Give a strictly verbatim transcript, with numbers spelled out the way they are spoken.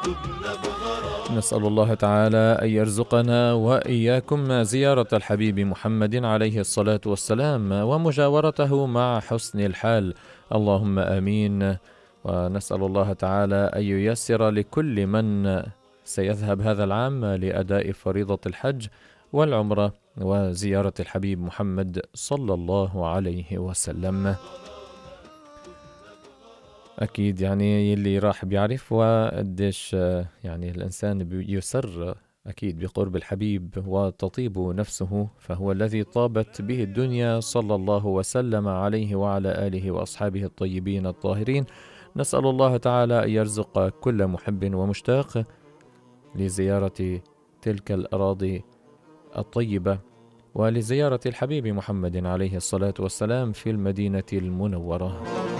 نسأل الله تعالى أن يرزقنا وإياكم زيارة الحبيب محمد عليه الصلاة والسلام ومجاورته مع حسن الحال، اللهم آمين. ونسأل الله تعالى أن ييسر لكل من سيذهب هذا العام لأداء فريضة الحج والعمرة وزيارة الحبيب محمد صلى الله عليه وسلم. أكيد يعني اللي راح بيعرف وقديش يعني الإنسان بيسر أكيد بقرب الحبيب وتطيب نفسه، فهو الذي طابت به الدنيا صلى الله وسلم عليه وعلى آله وأصحابه الطيبين الطاهرين. نسأل الله تعالى أن يرزق كل محب ومشتاق لزيارة تلك الأراضي الطيبة ولزيارة الحبيب محمد عليه الصلاة والسلام في المدينة المنورة.